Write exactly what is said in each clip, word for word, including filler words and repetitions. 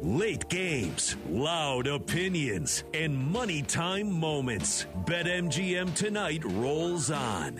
Late games, loud opinions, and money time moments. BetMGM Tonight rolls on.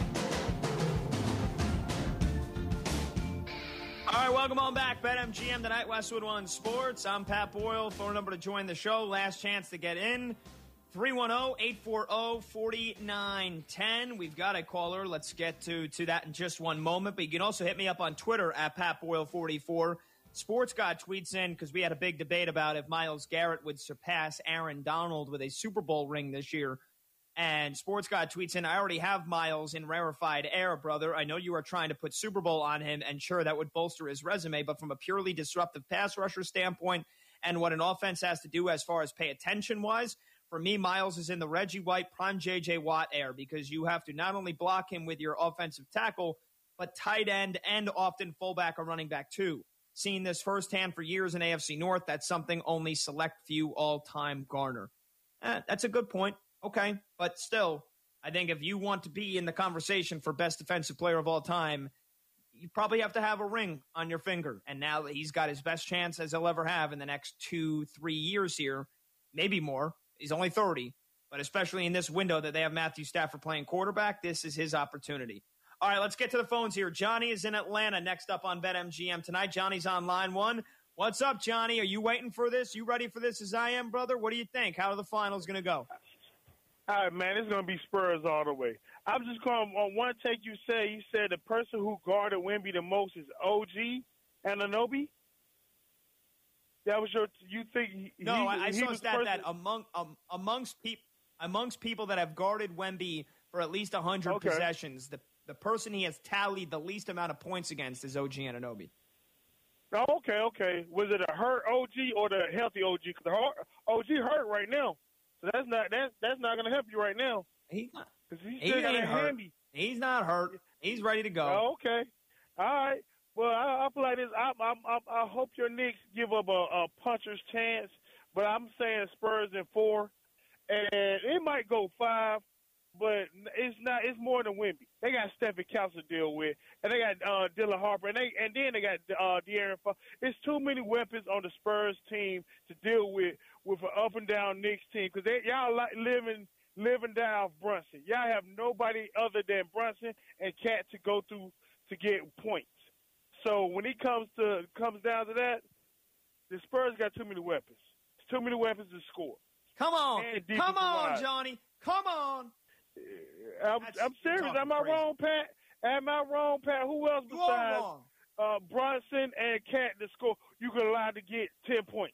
All right, welcome on back. BetMGM Tonight, Westwood One Sports. I'm Pat Boyle. Phone number to join the show. Last chance to get in. three one zero, eight four zero, four nine one zero. We've got a caller. Let's get to, to that in just one moment. But you can also hit me up on Twitter at Pat Boyle forty-four. Sports God tweets in because we had a big debate about if Myles Garrett would surpass Aaron Donald with a Super Bowl ring this year. And Sports God tweets in, I already have Myles in rarefied air, brother. I know you are trying to put Super Bowl on him, and sure, that would bolster his resume. But from a purely disruptive pass rusher standpoint and what an offense has to do as far as pay attention-wise, for me, Myles is in the Reggie White, prime J J. Watt air because you have to not only block him with your offensive tackle, but tight end and often fullback or running back too. Seen this firsthand for years in A F C North. That's something only select few all-time garner. Eh, that's a good point. Okay, but still, I think if you want to be in the conversation for best defensive player of all time, you probably have to have a ring on your finger. And now that he's got his best chance as he'll ever have in the next two, three years here, maybe more. He's only thirty, but especially in this window that they have Matthew Stafford playing quarterback, this is his opportunity. All right, let's get to the phones here. Johnny is in Atlanta next up on BetMGM tonight. Johnny's on line one. What's up, Johnny? Are you waiting for this? You ready for this as I am, brother? What do you think? How are the finals going to go? All right, man, it's going to be Spurs all the way. I'm just calling on one take you said, you said the person who guarded Wemby the most is O G Anunoby? That was your, you think he, No, he, I, I he saw was that, that among, um, amongst, peop, amongst people that have guarded Wemby for at least one hundred okay. possessions, the, the person he has tallied the least amount of points against is O G Anunoby. Oh, okay, okay. Was it a hurt O G or the healthy O G? Because the O G hurt right now. So that's not that's that's not going to help you right now. He's not. Because he's He still got ain't a hurt. handy. He's not hurt. He's ready to go. Oh, okay. All right. Well, I, I feel like this. I, I, I, I hope your Knicks give up a, a puncher's chance, but I'm saying Spurs in four, and it might go five, but it's not. It's more than Wemby. They got Stephen Couch to deal with, and they got uh, Dylan Harper, and they and then they got uh, De'Aaron Fox. It's too many weapons on the Spurs team to deal with with an up and down Knicks team because y'all like living living down Brunson. Y'all have nobody other than Brunson and Cat to go through to get points. So when it comes to comes down to that, the Spurs got too many weapons. It's too many weapons to score. Come on, come on, line. Johnny, come on. I'm, I'm serious. Am I crazy. wrong, Pat? Am I wrong, Pat? Who else besides uh, Brunson and Cat to score? You can allow to get ten points.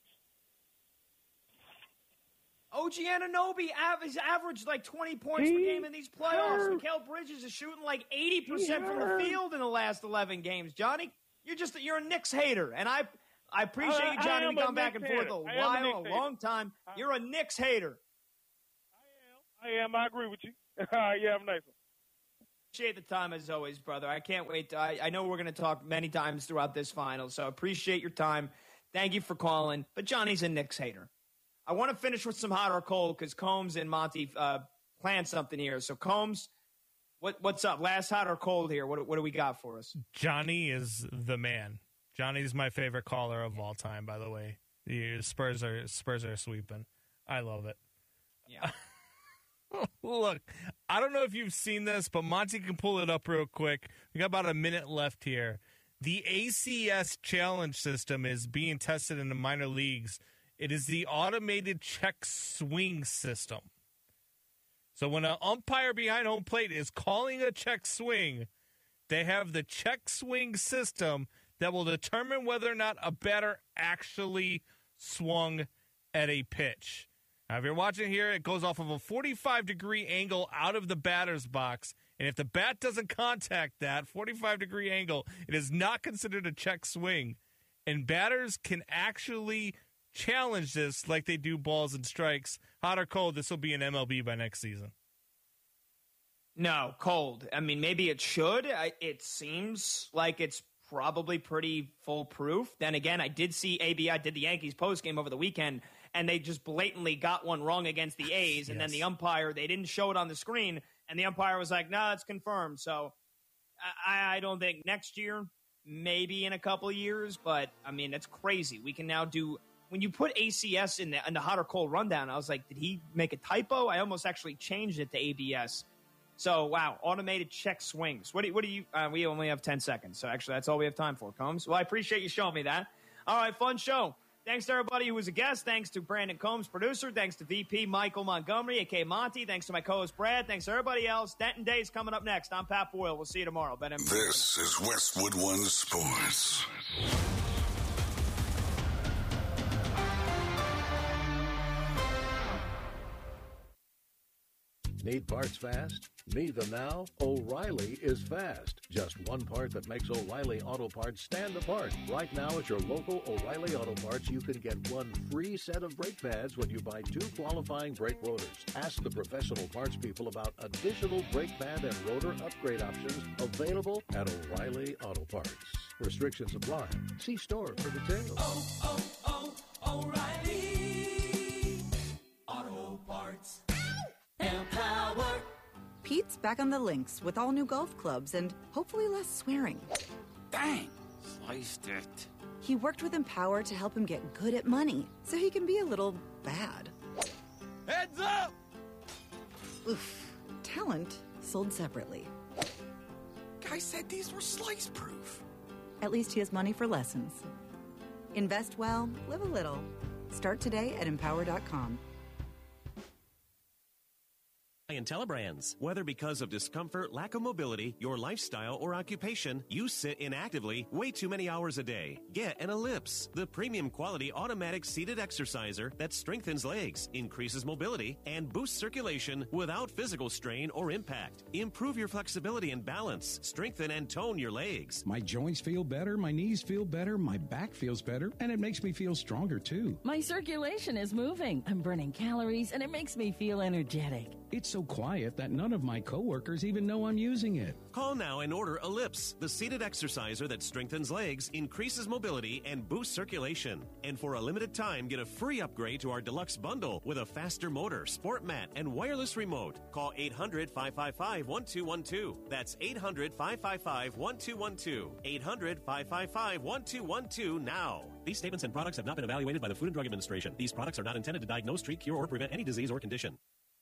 O G Anunoby has averaged like twenty points he per game in these playoffs. Mikal Bridges is shooting like eighty percent from the field in the last eleven games. Johnny, you're just you're a Knicks hater, and I I appreciate I, you, Johnny. We come back and hater. forth a while, a, a long time. I, you're a Knicks hater. I am. I am. I agree with you. Yeah, have a nice one. Appreciate the time as always, brother. I can't wait. To, I, I know we're going to talk many times throughout this final, so appreciate your time. Thank you for calling. But Johnny's a Knicks hater. I want to finish with some hot or cold because Combs and Monty uh, planned something here. So, Combs, what, what's up? Last hot or cold here? What, what do we got for us? Johnny is the man. Johnny's my favorite caller of all time, by the way. The Spurs are Spurs are sweeping. I love it. Yeah. Look, I don't know if you've seen this, but Monty can pull it up real quick. We got about a minute left here. The A C S challenge system is being tested in the minor leagues. It is the automated check swing system. So when an umpire behind home plate is calling a check swing, they have the check swing system that will determine whether or not a batter actually swung at a pitch. Now, if you're watching here, it goes off of a forty-five degree angle out of the batter's box. And if the bat doesn't contact that forty-five degree angle, it is not considered a check swing. And batters can actually challenge this like they do balls and strikes. Hot or cold, this will be an M L B by next season. No, cold. I mean, maybe it should. I, it seems like it's probably pretty foolproof. Then again, I did see A B I did the Yankees postgame over the weekend, and they just blatantly got one wrong against the A's, and yes. Then the umpire, they didn't show it on the screen, and the umpire was like, no, nah, it's confirmed. So I, I don't think next year, maybe in a couple of years, but, I mean, it's crazy. We can now do when you put A C S in the, in the hot or cold rundown, I was like, did he make a typo? I almost actually changed it to A B S. So, wow, automated check swings. What do you, what do you uh, we only have ten seconds, so actually that's all we have time for, Combs. Well, I appreciate you showing me that. All right, fun show. Thanks to everybody who was a guest. Thanks to Brandon Combs, producer. Thanks to V P Michael Montgomery, a k a. Monty. Thanks to my co-host Brad. Thanks to everybody else. Denton Day's coming up next. I'm Pat Boyle. We'll see you tomorrow. Bet This is Westwood One Sports. Need parts fast? Need them now? O'Reilly is fast. Just one part that makes O'Reilly Auto Parts stand apart. Right now at your local O'Reilly Auto Parts, you can get one free set of brake pads when you buy two qualifying brake rotors. Ask the professional parts people about additional brake pad and rotor upgrade options available at O'Reilly Auto Parts. Restrictions apply. See store for details. Oh, oh, oh, O'Reilly Auto Parts. Empower. Pete's back on the links with all new golf clubs and hopefully less swearing. Dang, sliced it. He worked with Empower to help him get good at money so he can be a little bad. Heads up! Oof. Talent sold separately. Guy said these were slice proof. At least he has money for lessons. Invest well, live a little. Start today at empower dot com. IntelliBrands. Whether because of discomfort, lack of mobility, your lifestyle, or occupation, you sit inactively way too many hours a day. Get an Ellipse, the premium quality automatic seated exerciser that strengthens legs, increases mobility, and boosts circulation without physical strain or impact. Improve your flexibility and balance. Strengthen and tone your legs. My joints feel better, my knees feel better, my back feels better, and it makes me feel stronger too. My circulation is moving. I'm burning calories, and it makes me feel energetic. It's so quiet that none of my coworkers even know I'm using it. Call now and order Ellipse, the seated exerciser that strengthens legs, increases mobility, and boosts circulation. And for a limited time, get a free upgrade to our deluxe bundle with a faster motor, sport mat, and wireless remote. Call eight hundred, five five five, one two one two. That's eight hundred, five five five, one two one two. eight hundred, five five five, one two one two now. These statements and products have not been evaluated by the Food and Drug Administration. These products are not intended to diagnose, treat, cure, or prevent any disease or condition.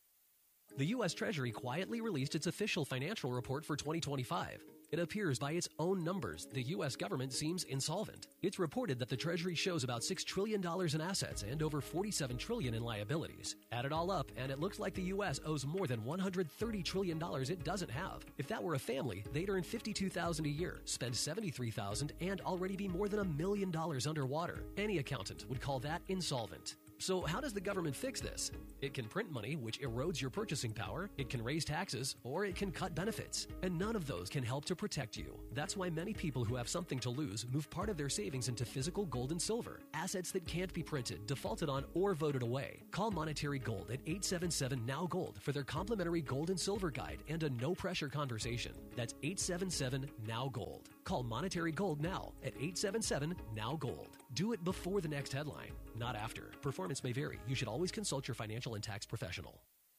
The U S Treasury quietly released its official financial report for twenty twenty-five. It appears by its own numbers, the U S government seems insolvent. It's reported that the Treasury shows about six trillion dollars in assets and over forty-seven trillion dollars in liabilities. Add it all up, and it looks like the U S owes more than one hundred thirty trillion dollars it doesn't have. If that were a family, they'd earn fifty-two thousand dollars a year, spend seventy-three thousand dollars, and already be more than a million dollars underwater. Any accountant would call that insolvent. So how does the government fix this? It can print money, which erodes your purchasing power, it can raise taxes, or it can cut benefits. And none of those can help to protect you. That's why many people who have something to lose move part of their savings into physical gold and silver, assets that can't be printed, defaulted on, or voted away. Call Monetary Gold at eight seven seven, N O W Gold for their complimentary gold and silver guide and a no-pressure conversation. That's eight seven seven, N O W Gold. Call Monetary Gold now at eight seven seven, N O W Gold. Do it before the next headline, not after. Performance may vary. You should always consult your financial and tax professional.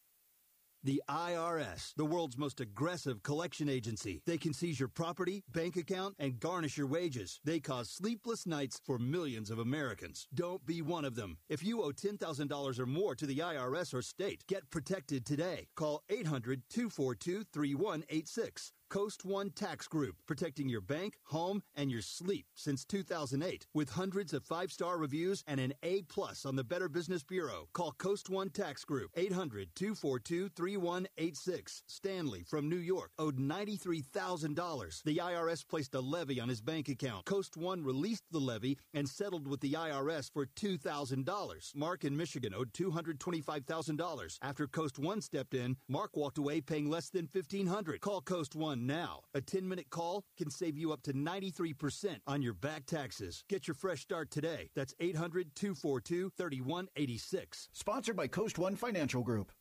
The I R S, the world's most aggressive collection agency. They can seize your property, bank account, and garnish your wages. They cause sleepless nights for millions of Americans. Don't be one of them. If you owe ten thousand dollars or more to the I R S or state, get protected today. Call eight hundred, two four two, three one eight six. Coast One Tax Group, protecting your bank, home, and your sleep since two thousand eight. With hundreds of five-star reviews and an A plus on the Better Business Bureau. Call Coast One Tax Group, eight hundred, two four two, three one eight six. Stanley from New York owed ninety-three thousand dollars. The I R S placed a levy on his bank account. Coast One released the levy and settled with the I R S for two thousand dollars. Mark in Michigan owed two hundred twenty-five thousand dollars. After Coast One stepped in, Mark walked away paying less than fifteen hundred dollars. Call Coast One now. A ten-minute call can save you up to ninety-three percent on your back taxes. Get your fresh start today. That's eight hundred, two four two, three one eight six. Sponsored by Coast One Financial Group.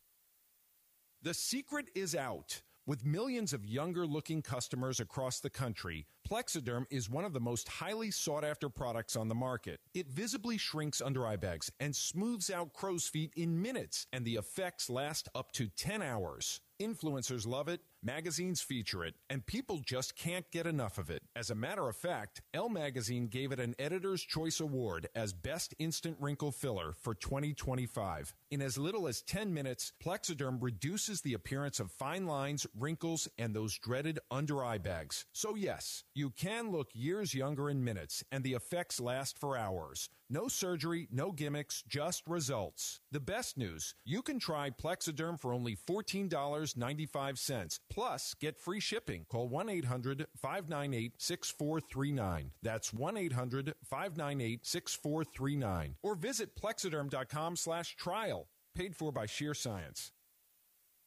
The secret is out. With millions of younger-looking customers across the country, Plexiderm is one of the most highly sought-after products on the market. It visibly shrinks under eye bags and smooths out crow's feet in minutes, and the effects last up to ten hours. Influencers love it, magazines feature it, and people just can't get enough of it. As a matter of fact, Elle Magazine gave it an Editor's Choice Award as Best Instant Wrinkle Filler for twenty twenty-five. In as little as ten minutes, Plexiderm reduces the appearance of fine lines, wrinkles, and those dreaded under-eye bags. So yes, you can look years younger in minutes, and the effects last for hours. No surgery, no gimmicks, just results. The best news, you can try Plexiderm for only fourteen dollars and ninety-five cents. Plus, get free shipping. Call one eight hundred five nine eight six four three nine. That's one eight hundred five nine eight six four three nine. Or visit Plexiderm dot com slash trial. Paid for by Sheer Science.